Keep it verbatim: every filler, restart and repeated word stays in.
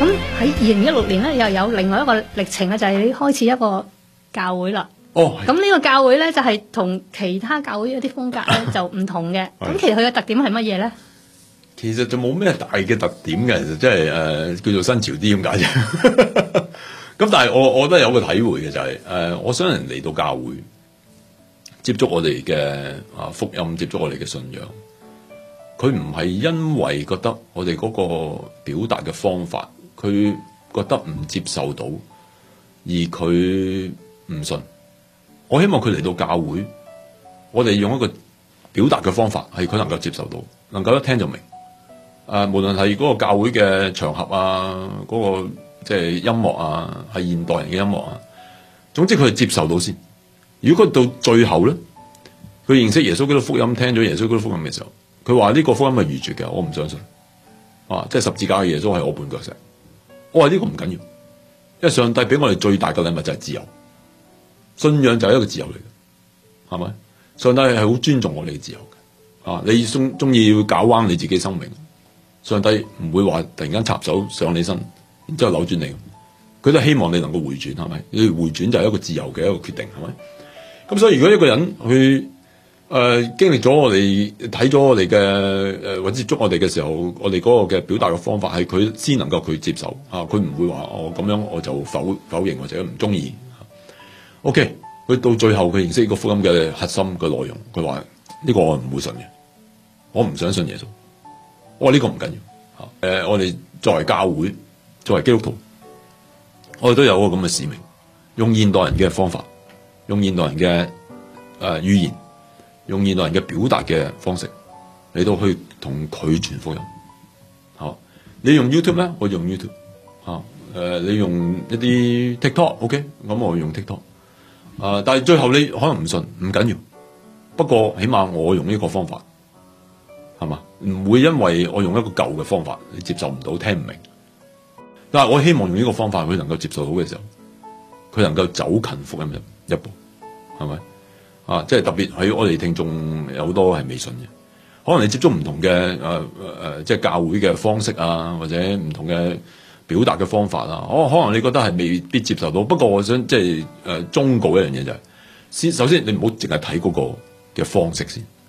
咁喺二零一六年咧，又有另外一個歷程咧，就係你開始一個教會啦。 哦， 咁呢個教會咧就係同其他教會一啲風格咧就唔同嘅。咁其實佢嘅特點係乜嘢咧？ 其實就冇咩大嘅特點嘅，其實即係誒叫做新潮啲咁解啫。咁但係我我覺得有個體會嘅就係、是、誒、呃，我想人嚟到教會接觸我哋嘅啊福音，接觸我哋嘅信仰，佢唔係因為覺得我哋嗰個表達嘅方法，佢覺得唔接受到，而佢唔信。我希望佢嚟到教會，我哋用一個表達嘅方法，係佢能夠接受到，能夠一聽就明。誒、呃，無論係嗰個教會嘅場合啊，嗰、那個即係音樂啊，係現代人嘅音樂啊，總之佢係接受到先。如果佢到最後咧，佢認識耶穌基督福音，聽咗耶穌基督福音嘅時候，佢話呢個福音係愚拙嘅，我唔相信。啊，即係十字架嘅耶穌係我絆腳石。我話呢個唔緊要，因為上帝俾我哋最大嘅禮物就係自由。信仰就係一個自由嚟嘅，係咪？上帝係好尊重我哋嘅自由嘅。啊，你中中意要搞彎你自己生命，上帝唔會話突然間插手上你身，然之後扭轉你。佢都希望你能夠回轉，係咪？你回轉就係一個自由嘅一個決定，係咪？咁所以如果一個人去誒、呃、經歷咗我哋睇咗我哋嘅誒或者接觸我哋嘅時候，我哋嗰個嘅表達嘅方法係佢先能夠佢接受啊，佢唔會話我咁樣我就否否認或者唔中意。O.K. 佢到最後佢認識呢個福音嘅核心嘅內容，佢話呢個我唔會信嘅，我唔想信耶穌。我話呢個唔緊要嚇。誒、呃，我哋作為教會，作為基督徒，我哋都有個咁嘅使命，用現代人嘅方法，用現代人嘅誒、呃、語言，用現代人嘅表達嘅方式嚟到去同佢傳福音。嚇，你用 YouTube 咧，我用 YouTube 嚇。誒、呃，你用一啲 TikTok，OK， 咁我用 TikTok。啊、呃！但係最後你可能唔信，唔緊要。不過起碼我用呢個方法，係嘛？唔會因為我用一個舊嘅方法，你接受唔到，聽唔明。但係我希望用呢個方法，佢能夠接受到嘅時候，佢能夠走近福音一一步，係咪？啊！即係特別喺我哋聽眾有好多係未信嘅，可能你接觸唔同嘅誒誒，即係教會嘅方式啊，或者唔同嘅表達嘅方法啦，我可能你覺得係未必接受到，不過我想即係誒忠告一樣嘢就係、是，先首先你唔好淨係睇嗰個嘅方式先。